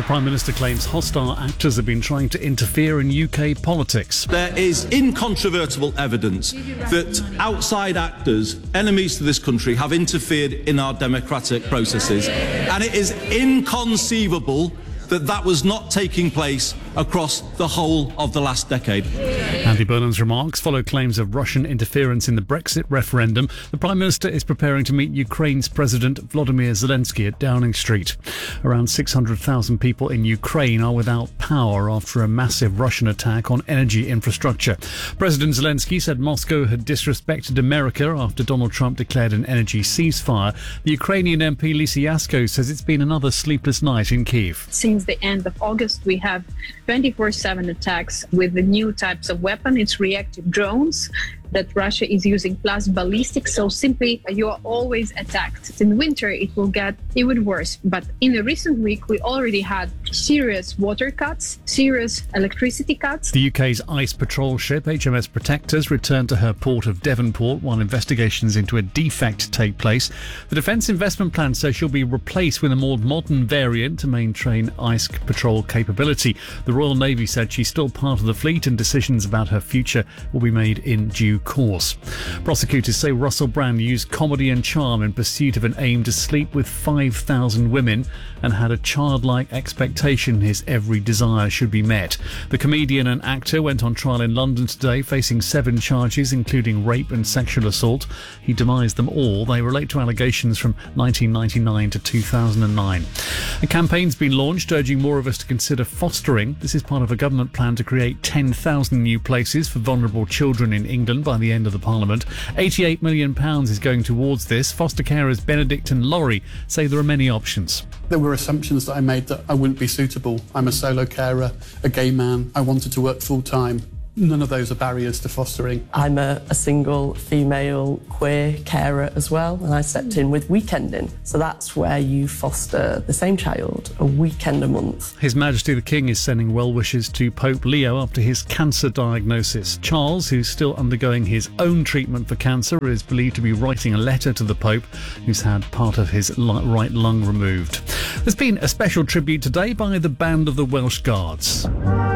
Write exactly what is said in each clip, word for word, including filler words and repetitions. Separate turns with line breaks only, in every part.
Prime Minister claims hostile actors have been trying to interfere in U K politics.
There is incontrovertible evidence that outside actors, enemies to this country, have interfered in our democratic processes, and it is inconceivable that that was not taking place across the whole of the last decade.
Andy Burnham's remarks follow claims of Russian interference in the Brexit referendum. The Prime Minister is preparing to meet Ukraine's President Volodymyr Zelensky at Downing Street. Around six hundred thousand people in Ukraine are without power after a massive Russian attack on energy infrastructure. President Zelensky said Moscow had disrespected America after Donald Trump declared an energy ceasefire. The Ukrainian M P Lisa Yasko says it's been another sleepless night in Kyiv.
Since the end of August, we have twenty-four seven attacks with the new types of weapon. It's reactive drones that Russia is using, plus ballistic. So simply, you are always attacked. In winter, it will get even worse. But in the recent week, we already had serious water cuts, serious electricity cuts.
The U K's ice patrol ship H M S Protectors returned to her port of Devonport while investigations into a defect take place. The Defence Investment Plan says she'll be replaced with a more modern variant to maintain ice patrol capability. The Royal Navy said she's still part of the fleet and decisions about her future will be made in due course. Prosecutors say Russell Brand used comedy and charm in pursuit of an aim to sleep with five thousand women and had a childlike expectation his every desire should be met. The comedian and actor went on trial in London today, facing seven charges, including rape and sexual assault. He denies them all. They relate to allegations from nineteen ninety-nine to two thousand nine. A campaign's been launched urging more of us to consider fostering. This is part of a government plan to create ten thousand new places for vulnerable children in England by the end of the Parliament. eighty-eight million pounds is going towards this. Foster carers Benedict and Laurie say there are many options.
There were assumptions that I made that I wouldn't be suitable. I'm a solo carer, a gay man. I wanted to work full time. None of those are barriers to fostering.
I'm a, a single female queer carer as well, and I stepped in with weekending. So that's where you foster the same child a weekend a month.
His Majesty the King is sending well wishes to Pope Leo after his cancer diagnosis. Charles, who's still undergoing his own treatment for cancer, is believed to be writing a letter to the Pope, who's had part of his right lung removed. There's been a special tribute today by the Band of the Welsh Guards.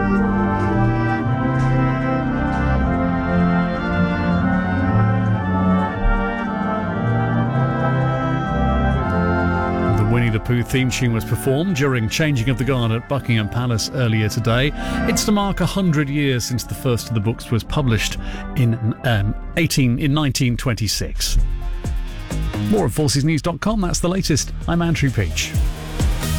Winnie the Pooh theme tune was performed during changing of the guard at Buckingham Palace earlier today. It's to mark one hundred years since the first of the books was published in um, eighteen in nineteen twenty-six. More at forces news dot com. That's the latest. I'm Andrew Peach.